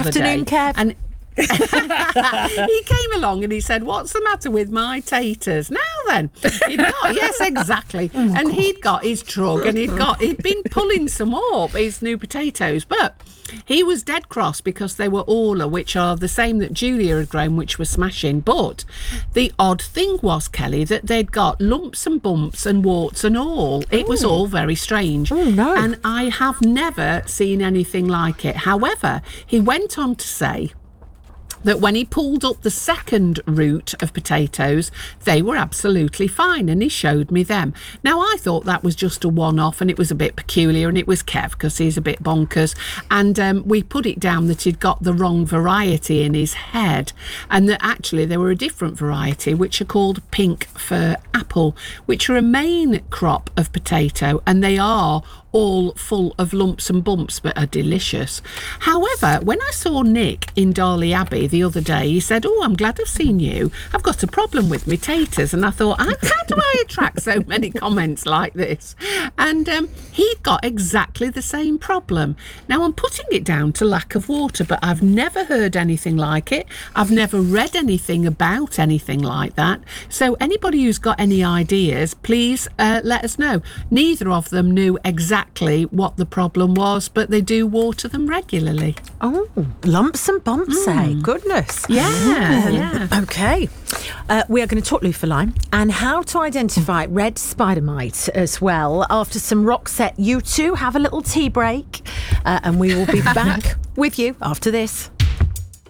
other afternoon, day. Kev. And he came along and he said, "What's the matter with my taters?" Now then, yes, exactly. And he'd got his truck and he'd been pulling some up, his new potatoes, but he was dead cross because they were Orla, which are the same that Julia had grown, which were smashing. But the odd thing was, Kelly, that they'd got lumps and bumps and warts and all. It was all very strange. Oh, no. And I have never seen anything like it. However, he went on to say that when he pulled up the second root of potatoes, they were absolutely fine, and he showed me them. Now, I thought that was just a one-off, and it was a bit peculiar, and it was Kev, because he's a bit bonkers, and we put it down that he'd got the wrong variety in his head, and that actually there were a different variety, which are called pink fir apple, which are a main crop of potato, and they are all full of lumps and bumps, but are delicious. However, when I saw Nick in Darley Abbey the other day, he said, "Oh, I'm glad I've seen you. I've got a problem with my taters." And I thought, how do I attract so many comments like this? And he'd got exactly the same problem. Now, I'm putting it down to lack of water, but I've never heard anything like it. I've never read anything about anything like that. So anybody who's got any ideas, please let us know. Neither of them knew exactly what the problem was, but they do water them regularly. Oh, lumps and bumps, eh? Goodness. Yeah. Okay. We are going to talk loofah lime and how to identify red spider mite as well. After some Roxette, you two have a little tea break, and we will be back with you after this.